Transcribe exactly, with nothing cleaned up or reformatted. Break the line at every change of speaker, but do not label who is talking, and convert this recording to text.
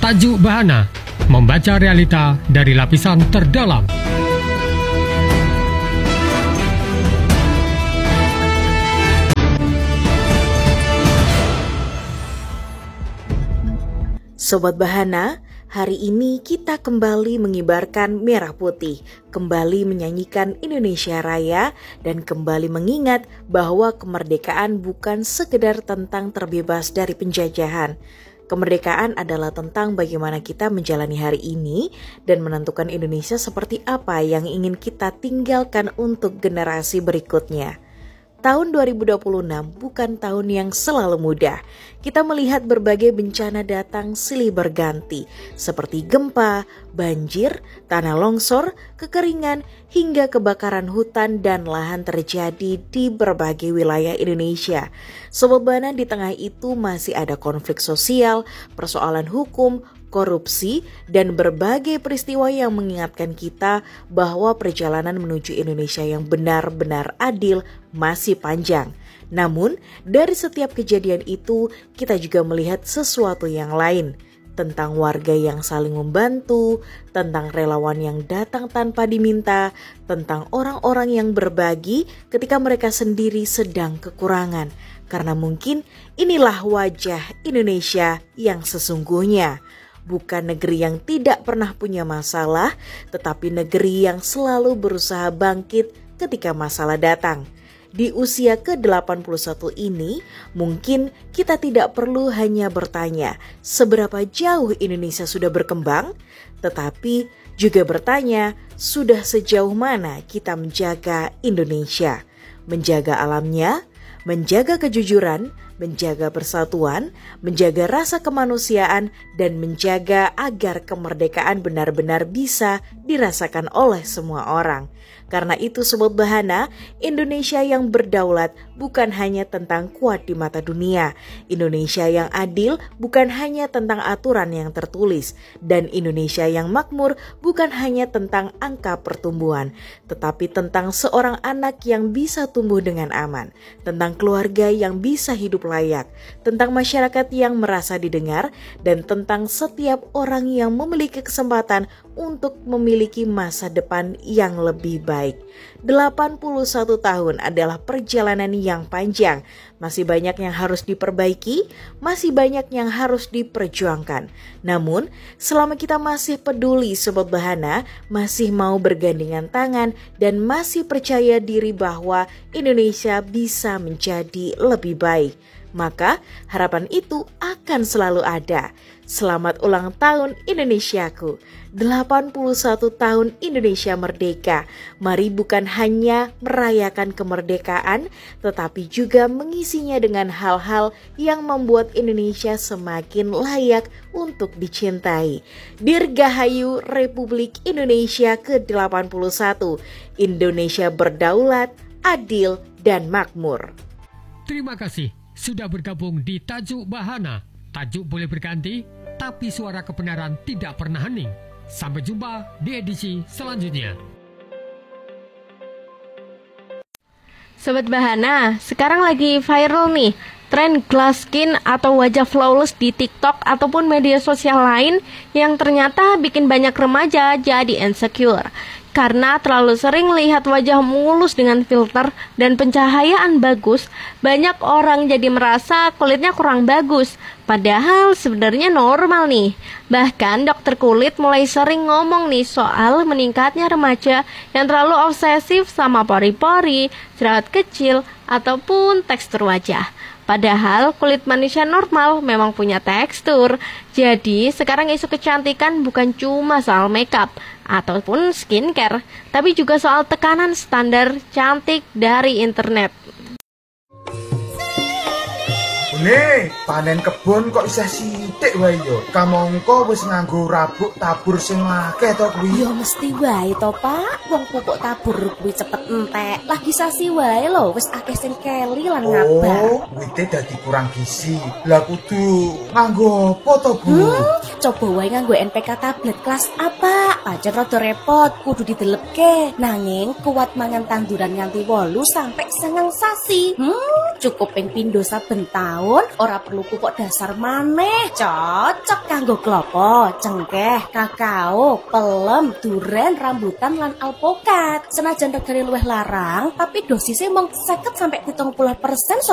Tajuk Bahana, membaca realita dari lapisan terdalam.
Sobat Bahana, hari ini kita kembali mengibarkan merah putih, kembali menyanyikan Indonesia Raya, dan kembali mengingat bahwa kemerdekaan bukan sekedar tentang terbebas dari penjajahan. Kemerdekaan adalah tentang bagaimana kita menjalani hari ini dan menentukan Indonesia seperti apa yang ingin kita tinggalkan untuk generasi berikutnya. Tahun dua ribu dua puluh enam bukan tahun yang selalu mudah. Kita melihat berbagai bencana datang silih berganti, seperti gempa, banjir, tanah longsor, kekeringan, hingga kebakaran hutan dan lahan terjadi di berbagai wilayah Indonesia. Sobat Bahana, di tengah itu masih ada konflik sosial, persoalan hukum, korupsi, dan berbagai peristiwa yang mengingatkan kita bahwa perjalanan menuju Indonesia yang benar-benar adil masih panjang. Namun, dari setiap kejadian itu, kita juga melihat sesuatu yang lain, tentang warga yang saling membantu, tentang relawan yang datang tanpa diminta, tentang orang-orang yang berbagi ketika mereka sendiri sedang kekurangan. Karena mungkin inilah wajah Indonesia yang sesungguhnya. Bukan negeri yang tidak pernah punya masalah, tetapi negeri yang selalu berusaha bangkit ketika masalah datang. Di usia ke delapan puluh satu ini, mungkin kita tidak perlu hanya bertanya seberapa jauh Indonesia sudah berkembang, tetapi juga bertanya sudah sejauh mana kita menjaga Indonesia, menjaga alamnya, menjaga kejujuran, menjaga persatuan, menjaga rasa kemanusiaan, dan menjaga agar kemerdekaan benar-benar bisa dirasakan oleh semua orang. Karena itu Sobat Bahana, Indonesia yang berdaulat bukan hanya tentang kuat di mata dunia. Indonesia yang adil bukan hanya tentang aturan yang tertulis. Dan Indonesia yang makmur bukan hanya tentang angka pertumbuhan, tetapi tentang seorang anak yang bisa tumbuh dengan aman, tentang keluarga yang bisa hidup layak, tentang masyarakat yang merasa didengar, dan tentang setiap orang yang memiliki kesempatan untuk memiliki masa depan yang lebih baik. delapan puluh satu tahun adalah perjalanan yang panjang. Masih banyak yang harus diperbaiki, masih banyak yang harus diperjuangkan. Namun, selama kita masih peduli Sobat Bahana, masih mau bergandengan tangan, dan masih percaya diri bahwa Indonesia bisa menjadi lebih baik, maka harapan itu akan selalu ada. Selamat ulang tahun Indonesiaku, delapan puluh satu tahun Indonesia merdeka. Mari bukan hanya merayakan kemerdekaan, tetapi juga mengisinya dengan hal-hal yang membuat Indonesia semakin layak untuk dicintai. Dirgahayu Republik Indonesia ke delapan puluh satu, Indonesia berdaulat, adil, dan makmur.
Terima kasih sudah bergabung di Tajuk Bahana. Tajuk boleh berganti, tapi suara kebenaran tidak pernah hening. Sampai jumpa di edisi selanjutnya.
Sobat Bahana, sekarang lagi viral nih tren glass skin atau wajah flawless di TikTok ataupun media sosial lain yang ternyata bikin banyak remaja jadi insecure. Karena terlalu sering lihat wajah mulus dengan filter dan pencahayaan bagus, banyak orang jadi merasa kulitnya kurang bagus, padahal sebenarnya normal nih. Bahkan dokter kulit mulai sering ngomong nih soal meningkatnya remaja yang terlalu obsesif sama pori-pori, jerawat kecil, ataupun tekstur wajah. Padahal kulit manusia normal memang punya tekstur. Jadi sekarang isu kecantikan bukan cuma soal makeup ataupun skincare, tapi juga soal tekanan standar cantik dari internet.
Nih, panen kebon kok isih sithik wae yo. Kamangka wis nganggo rabuk tabur sing akeh to kuwi.
Ya mesti wae to, Pak. Wong pupuk tabur kuwi cepet entek. Lagi sasi wae lho, wis akeh sing keli lan ngabar.
Oh, wite dadi kurang gizi. Lah kudu nganggo apa to, Bu?
Hmm, coba wae nganggo N P K tablet kelas apa? Pancen rada repot, kudu didelepke. Nanging kuat mangan tanduran nganti wolu sampai seneng sasi. Hmm, cukup ping pindho saben taun, ora perlu pupuk dasar maneh. Cocok kanggo klopo, cengkeh, kakao, pelem, duren, rambutan lan alpokat. Senajan regane luwih larang, tapi dosisnya mung seket sampai pitung puluh persen